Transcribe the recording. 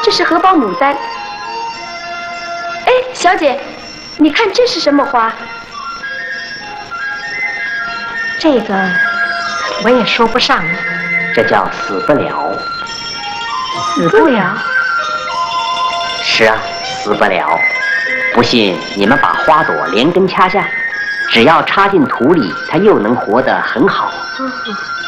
这是荷包牡丹。哎，小姐，你看这是什么花？ 这个我也说不上， 这叫死不了。 死不了？ 是啊，死不了。不信你们把花朵连根掐下，只要插进土里，它又能活得很好。